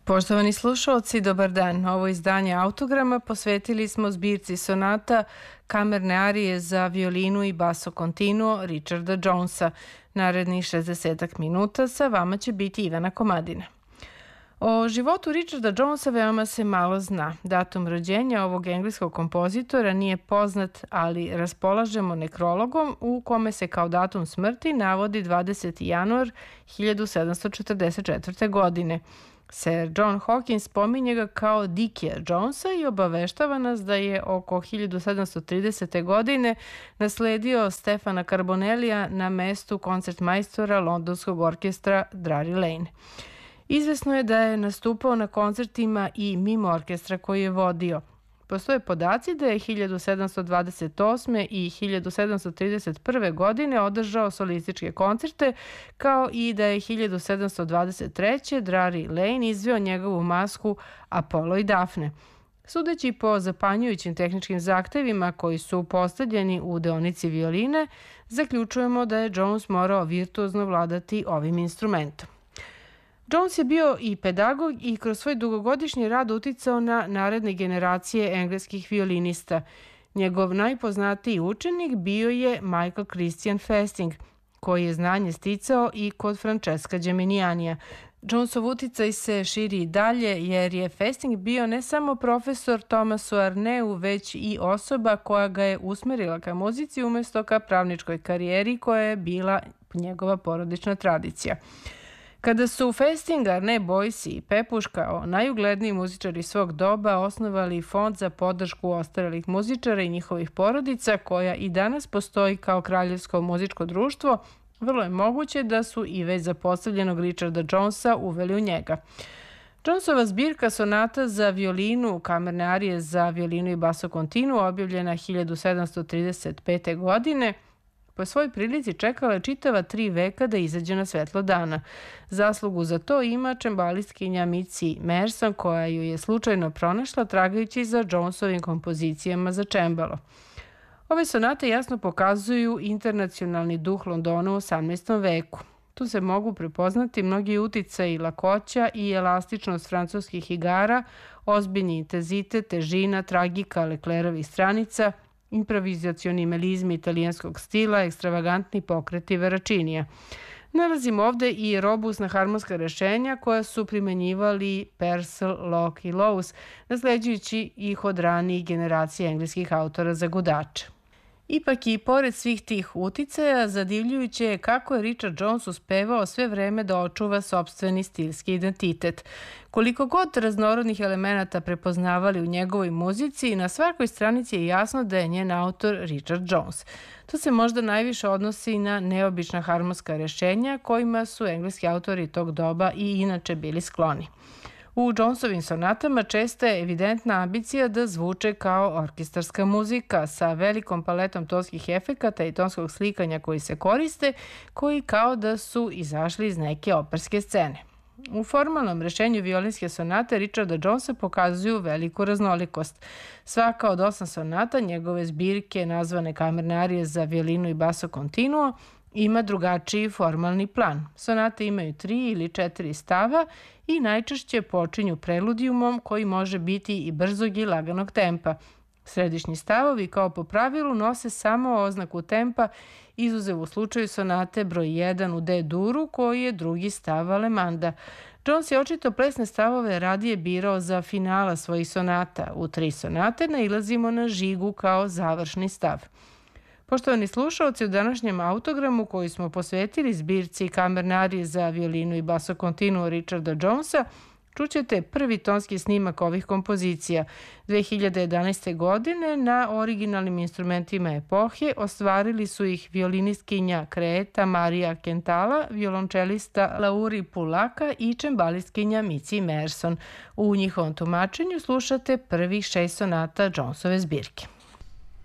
Poštovani slušalci, dobar dan. Ovo izdanje Autograma posvetili smo zbirci sonata kamerne arije za violinu i basso continuo Richarda Jonesa. Narednih 60 minuta sa vama će biti Ivana Komadina. O životu Richarda Jonesa veoma se malo zna. Datum rođenja ovog engleskog kompozitora nije poznat, ali raspolažemo nekrologom u kome se kao datum smrti navodi 20. januar 1744. godine. Sir John Hawkins spominje ga kao Dickija Jonesa i obaveštava nas da je oko 1730. godine nasledio Stefana Carbonellija na mestu koncertmajstora londonskog orkestra Drury Lane. Izvesno je da je nastupao na koncertima i mimo orkestra koji je vodio. Postoje podaci da je 1728. i 1731. godine održao solističke koncerte, kao i da je 1723. Drury Lane izveo njegovu masku Apollo i Dafne. Sudeći po zapanjujućim tehničkim zahtevima koji su postavljeni u deonici violine, zaključujemo da je Jones morao virtuozno vladati ovim instrumentom. Jones je bio i pedagog i kroz svoj dugogodišnji rad uticao na naredne generacije engleskih violinista. Njegov najpoznatiji učenik bio je Michael Christian Festing, koji je znanje sticao i kod Francesca Geminianija. Jonesov uticaj se širi i dalje jer je Festing bio ne samo profesor Thomasu Arneu, već i osoba koja ga je usmerila ka muzici umesto ka pravničkoj karijeri koja je bila njegova porodična tradicija. Kada su Festing, Arne, Boyce i Pepuš kao najugledniji muzičari svog doba osnovali fond za podršku ostarelih muzičara i njihovih porodica, koja i danas postoji kao kraljevsko muzičko društvo, vrlo je moguće da su i već zapostavljenog Richarda Jonesa uveli u njega. Jonesova zbirka sonata za violinu, kamerne arije za violinu i basso continuo, objavljena 1735. godine, po svojoj prilici čekala je čitava 3 veka da izađe na svetlo dana. Zaslugu za to ima čembalistkinja Mitzi Merson, koja ju je slučajno pronašla tragajući za Jonesovim kompozicijama za čembalo. Ove sonate jasno pokazuju internacionalni duh Londona u 18. veku. Tu se mogu prepoznati mnogi uticaji lakoća i elastičnost francuskih igara, ozbiljni intenzitet, težina, tragika Leclerovih stranica, improvizacioni melizmi italijanskog stila, ekstravagantni pokreti Verracinija. Nalazimo ovde i robustna harmonska rešenja koja su primenjivali Purcell, Locke i Lowes, nasleđujući ih od ranijih generacija engleskih autora za gudače. Ipak i pored svih tih uticaja, zadivljujuće je kako je Richard Jones uspevao sve vreme da očuva sopstveni stilski identitet. Koliko god raznorodnih elemenata prepoznavali u njegovoj muzici, na svakoj stranici je jasno da je njen autor Richard Jones. To se možda najviše odnosi na neobična harmonska rešenja kojima su engleski autori tog doba i inače bili skloni. U Jonesovim sonatama česta je evidentna ambicija da zvuče kao orkestarska muzika sa velikom paletom tonskih efekata i tonskog slikanja koji se koriste, koji kao da su izašli iz neke operske scene. U formalnom rešenju violinske sonate Richarda Jonesa pokazuju veliku raznolikost. Svaka od 8 sonata njegove zbirke, nazvane kamerne arije za violinu i basso continuo, ima drugačiji formalni plan. Sonate imaju 3 ili 4 stava i najčešće počinju preludijumom koji može biti i brzog i laganog tempa. Središnji stavovi, kao po pravilu, nose samo oznaku tempa, izuzev u slučaju sonate broj 1 u D-duru, koji je drugi stav alemanda. Jones je očito plesne stavove radije birao za finala svojih sonata. U 3 sonate nailazimo na žigu kao završni stav. Poštovani slušalci, u današnjem autogramu koji smo posvetili zbirci kamerne arije za violinu i basso continuo Richarda Jonesa, čućete prvi tonski snimak ovih kompozicija. 2011. godine na originalnim instrumentima epohe ostvarili su ih violinistkinja Kreta Marija Kentala, violončelista Lauri Pulaka i čembalistkinja Mitzi Merson. U njihovom tumačenju slušate prvih 6 sonata Jonesove zbirke.